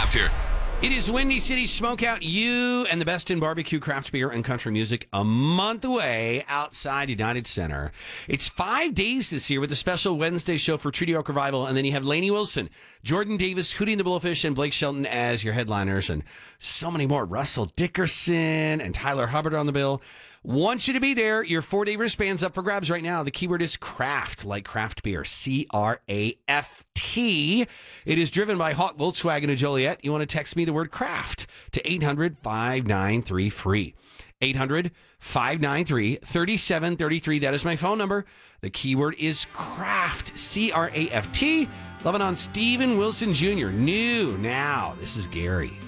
Kraft here. It is Windy City Smokeout, you and the best in barbecue, craft beer, and country music a month away outside United Center. It's 5 days this year with a special Wednesday show for Treaty Oak Revival, and then you have Lainey Wilson, Jordan Davis, Hootie and the Blowfish, and Blake Shelton as your headliners, and so many more. Russell Dickerson and Tyler Hubbard on the bill. Want you to be there. Your 4-day wristband's up for grabs right now. The keyword is craft, like craft beer. C-R-A-F-T. It is driven by Hawk Volkswagen of Joliet. You want to text me the word craft to 800-593-FREE. 800-593-3733. That is my phone number. The keyword is craft, C-R-A-F-T. Loving on Steven Wilson Jr. New now. This is Gary.